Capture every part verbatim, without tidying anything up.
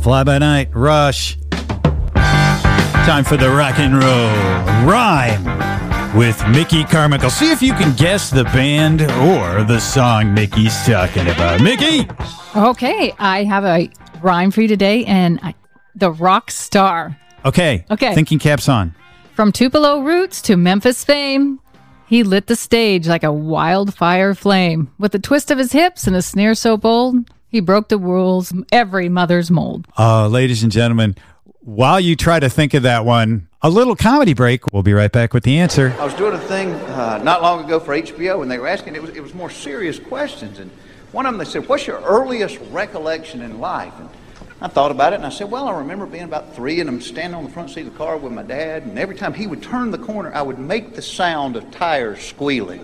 Fly By Night, Rush. Time for the rock and roll rhyme with Mickey Carmichael. See if you can guess the band or the song Mickey's talking about. Mickey! Okay, I have a rhyme for you today, and I, the rock star. Okay. Okay. Thinking caps on. From Tupelo roots to Memphis fame, he lit the stage like a wildfire flame. With a twist of his hips and a snare so bold, he broke the rules, every mother's mold. Uh, ladies and gentlemen, while you try to think of that one, a little comedy break. We'll be right back with the answer. I was doing a thing uh, not long ago for H B O, and they were asking, it was, it was more serious questions. And one of them, they said, what's your earliest recollection in life? And I thought about it, and I said, well, I remember being about three, and I'm standing on the front seat of the car with my dad, and every time he would turn the corner, I would make the sound of tires squealing.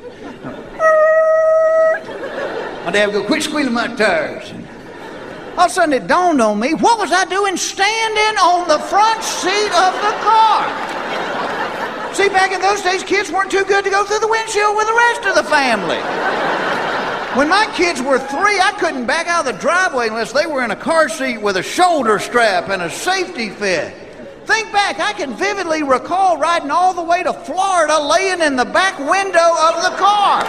My dad would go, quit squealing my tires. And all of a sudden, it dawned on me, what was I doing standing on the front seat of the car? See, back in those days, kids weren't too good to go through the windshield with the rest of the family. When my kids were three, I couldn't back out of the driveway unless they were in a car seat with a shoulder strap and a safety fit. Think back, I can vividly recall riding all the way to Florida, laying in the back window of the car.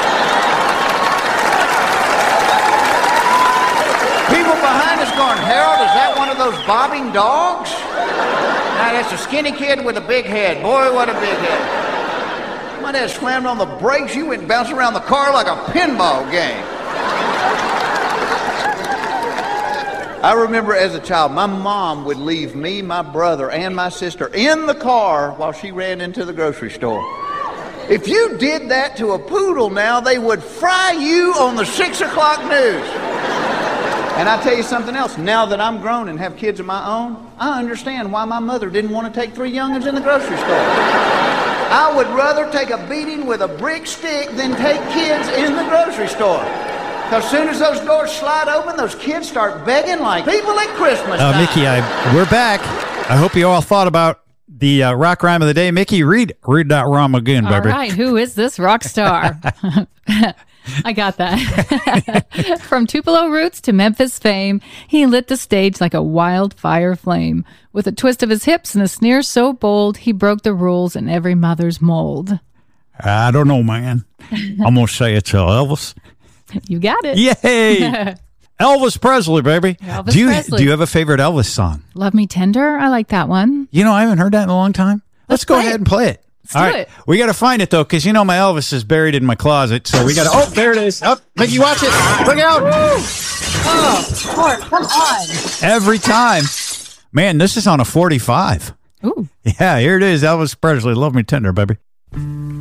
People behind us going, Harold, is that one of those bobbing dogs? Nah, that's a skinny kid with a big head. Boy, what a big head. My dad slammed on the brakes. You went and bounced around the car like a pinball game. I remember as a child, my mom would leave me, my brother, and my sister in the car while she ran into the grocery store. If you did that to a poodle now, they would fry you on the six o'clock news. And I tell you something else, now that I'm grown and have kids of my own, I understand why my mother didn't want to take three youngins in the grocery store. I would rather take a beating with a brick stick than take kids in the grocery store. Because as soon as those doors slide open, those kids start begging like people at Christmas time. Uh, Mickey, I, we're back. I hope you all thought about the uh, rock rhyme of the day. Mickey, read read that rhyme again, baby. All right, who is this rock star? I got that. From Tupelo roots to Memphis fame, he lit the stage like a wildfire flame. With a twist of his hips and a sneer so bold, he broke the rules in every mother's mold. I don't know, man. I'm going to say it's uh, Elvis. You got it. Yay! Elvis Presley, baby. Elvis do you Presley. do you have a favorite Elvis song? Love Me Tender. I like that one. You know, I haven't heard that in a long time. Let's, Let's go play ahead it. and play it. Let's All do right. it. We got to find it, though, because you know my Elvis is buried in my closet, so we got to... Oh, there it is. Oh, Mickey, watch it. Look out. Oh, Court, come on. Every time. Man, this is on a forty-five. Ooh. Yeah, here it is. Elvis Presley. Love Me Tender, baby.